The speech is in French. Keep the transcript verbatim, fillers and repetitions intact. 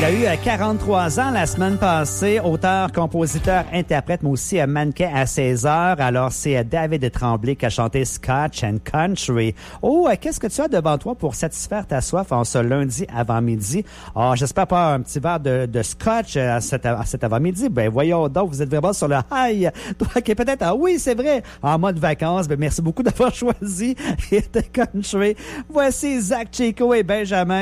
Il a eu quarante-trois ans la semaine passée, auteur, compositeur, interprète, mais aussi mannequin à seize heures. Alors, c'est David Tremblay qui a chanté Scotch and Country. Oh, qu'est-ce que tu as devant toi pour satisfaire ta soif en ce lundi avant-midi? Ah, j'espère pas un petit verre de, de Scotch à cet, à cet avant-midi. Ben, voyons donc, vous êtes vraiment sur le high. Toi qui est peut-être, ah oui, c'est vrai, en mode vacances. Ben, merci beaucoup d'avoir choisi The Country. Voici Zach Chico et Benjamin.